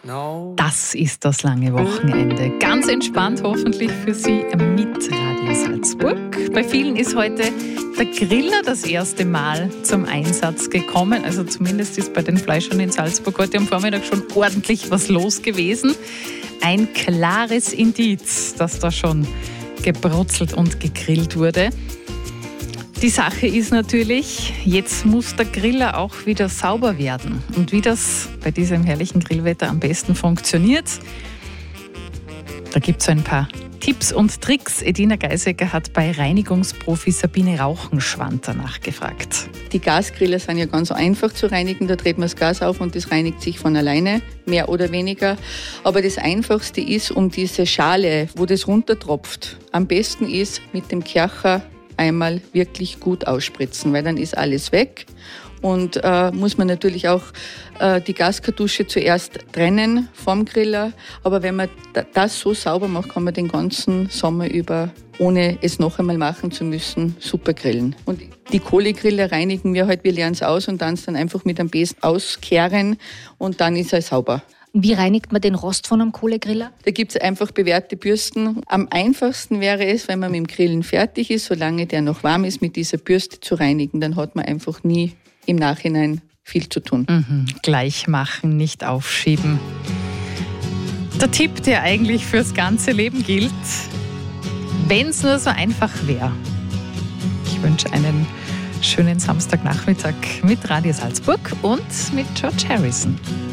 Das ist das lange Wochenende. Ganz entspannt hoffentlich für Sie mit Radio Salzburg. Bei vielen ist heute der Griller das erste Mal zum Einsatz gekommen. Also zumindest ist bei den Fleischern in Salzburg heute am Vormittag schon ordentlich was los gewesen. Ein klares Indiz, dass da schon gebrutzelt und gegrillt wurde. Die Sache ist natürlich, jetzt muss der Griller auch wieder sauber werden. Und wie das bei diesem herrlichen Grillwetter am besten funktioniert, da gibt es ein paar Tipps und Tricks. Edina Geisecker hat bei Reinigungsprofi Sabine Rauchenschwanter nachgefragt. Die Gasgriller sind ja ganz einfach zu reinigen. Da dreht man das Gas auf und das reinigt sich von alleine, mehr oder weniger. Aber das Einfachste ist, um diese Schale, wo das runtertropft, am besten ist mit dem Kercher einmal wirklich gut ausspritzen, weil dann ist alles weg. Und muss man natürlich auch die Gaskartusche zuerst trennen vom Griller. Aber wenn man das so sauber macht, kann man den ganzen Sommer über, ohne es noch einmal machen zu müssen, super grillen. Und die Kohlegriller reinigen wir halt, wir lernen es aus und dann einfach mit einem Besen auskehren und dann ist er sauber. Wie reinigt man den Rost von einem Kohlegriller? Da gibt es einfach bewährte Bürsten. Am einfachsten wäre es, wenn man mit dem Grillen fertig ist, solange der noch warm ist, mit dieser Bürste zu reinigen. Dann hat man einfach nie im Nachhinein viel zu tun. Gleich machen, nicht aufschieben. Der Tipp, der eigentlich fürs ganze Leben gilt, wenn es nur so einfach wäre. Ich wünsche einen schönen Samstagnachmittag mit Radio Salzburg und mit George Harrison.